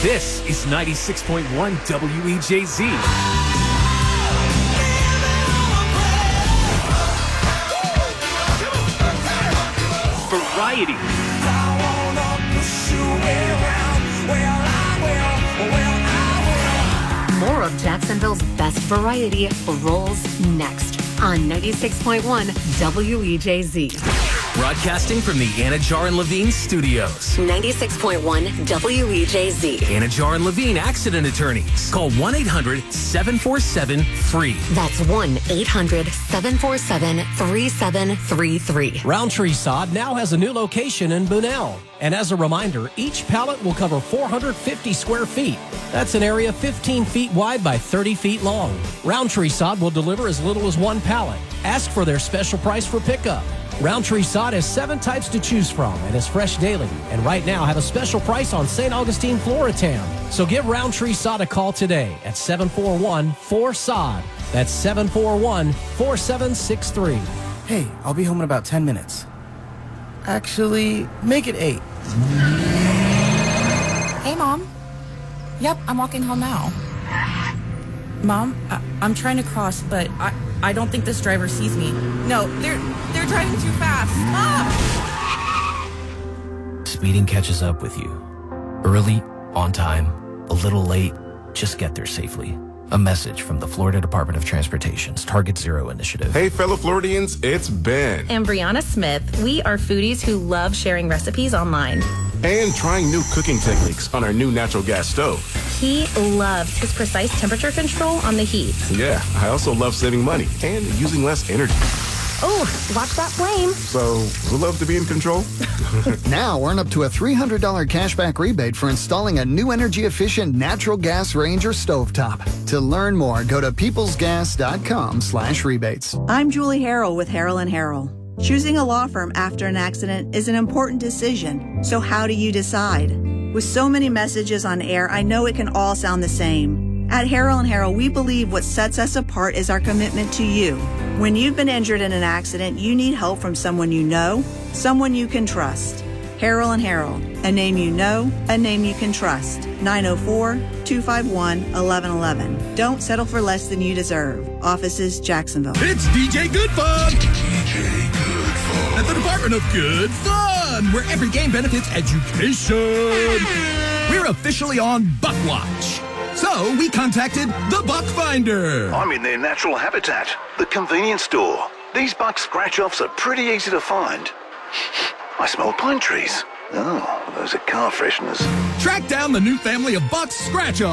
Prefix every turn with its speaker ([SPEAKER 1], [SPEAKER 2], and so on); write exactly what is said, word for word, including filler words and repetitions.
[SPEAKER 1] This is ninety-six point one W E J Z. Variety.
[SPEAKER 2] More of Jacksonville's best variety rolls next on ninety-six point one W E J Z.
[SPEAKER 1] Broadcasting from the Anajar and Levine studios.
[SPEAKER 2] ninety-six point one W E J Z.
[SPEAKER 1] Anajar and Levine accident attorneys. Call one eight hundred seven four seven free.
[SPEAKER 2] That's one eight hundred seven four seven three seven three three.
[SPEAKER 3] Roundtree Sod now has a new location in Bunnell. And as a reminder, each pallet will cover four hundred fifty square feet. That's an area fifteen feet wide by thirty feet long. Roundtree Sod will deliver as little as one pallet. Ask for their special price for pickup. Roundtree Sod has seven types to choose from and is fresh daily. And right now have a special price on Saint Augustine Floratam. So give Roundtree Sod a call today at seven four one four S O D. That's seven four one four seven six three.
[SPEAKER 4] Hey, I'll be home in about ten minutes. Actually, make it eight.
[SPEAKER 5] Hey, Mom. Yep, I'm walking home now. Mom, I- I'm trying to cross, but I, I don't think this driver sees me. No, they're they're driving too fast. Ah!
[SPEAKER 6] Speeding catches up with you. Early, on time, a little late, just get there safely. A message from the Florida Department of Transportation's Target Zero initiative.
[SPEAKER 7] Hey, fellow Floridians, it's Ben.
[SPEAKER 8] And Brianna Smith. We are foodies who love sharing recipes online.
[SPEAKER 7] And trying new cooking techniques on our new natural gas stove.
[SPEAKER 8] He loves his precise temperature control on the heat.
[SPEAKER 7] Yeah, I also love saving money and using less energy.
[SPEAKER 8] Oh, watch that flame.
[SPEAKER 7] So, who loves to be in control?
[SPEAKER 9] Now earn up to a three hundred dollars cashback rebate for installing a new energy-efficient natural gas range or stovetop. To learn more, go to peoplesgas.com slash rebates.
[SPEAKER 10] I'm Julie Harrell with Harrell and Harrell. Choosing a law firm after an accident is an important decision. So how do you decide? With so many messages on air, I know it can all sound the same. At Harrell and Harrell, we believe what sets us apart is our commitment to you. When you've been injured in an accident, you need help from someone you know, someone you can trust. Harrell and Harrell, a name you know, a name you can trust. nine oh four, two five one, eleven eleven. Don't settle for less than you deserve. Offices, Jacksonville.
[SPEAKER 11] It's D J Good Fun! D J Good Fun! At the Department of Good Fun, where every game benefits education. We're officially on Buck Watch. So we contacted the Buck Finder.
[SPEAKER 12] I'm in their natural habitat, the convenience store. These buck scratch-offs are pretty easy to find. I smell pine trees. Oh, those are car fresheners.
[SPEAKER 11] Track down the new family of Buck's scratch-offs.